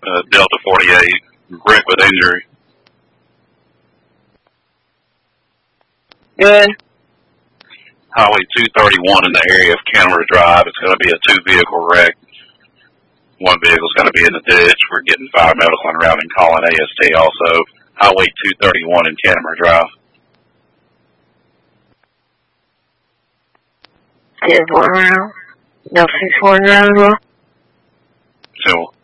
Delta 48, wrecked with injury. Good. Highway 231 in the area of Canberra Drive. It's going to be a 2-vehicle wreck. One vehicle's going to be in the ditch. We're getting fire medical and around and calling AST also. Highway 231 in Canberra Drive. 10-4 now. No 6-1 now as well. So